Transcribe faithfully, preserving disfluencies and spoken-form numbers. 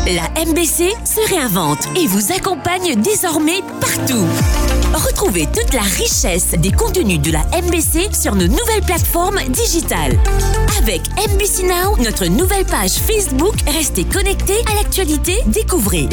La M B C se réinvente et vous accompagne désormais partout. Retrouvez toute la richesse des contenus de la M B C sur nos nouvelles plateformes digitales. Avec M B C Now, notre nouvelle page Facebook, restez connectés à l'actualité, découvrez